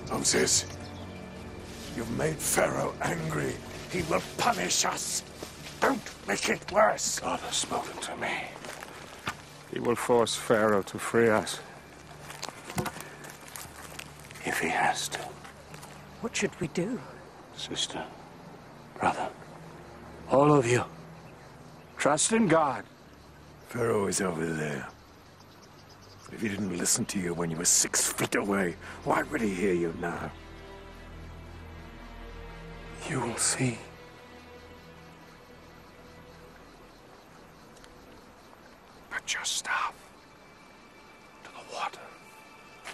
Moses, you've made Pharaoh angry. He will punish us. Don't make it worse. God has spoken to me. He will force Pharaoh to free us. If he has to. What should we do? Sister, brother, all of you, trust in God. Pharaoh is over there. If he didn't listen to you when you were 6 feet away, why would he hear you now? You will see.